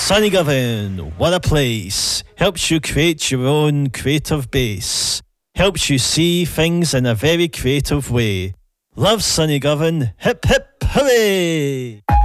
Sunny Govan, what a place. Helps you create your own creative base. Helps you see things in a very creative way. Love Sunny Govan. Hip hip hooray!